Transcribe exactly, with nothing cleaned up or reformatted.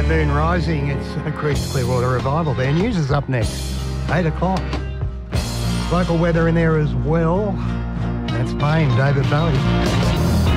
Moon Rising. It's Creek's Clearwater Revival. Their news is up next, eight o'clock. Local weather in there as well. That's Pain, David Bowie.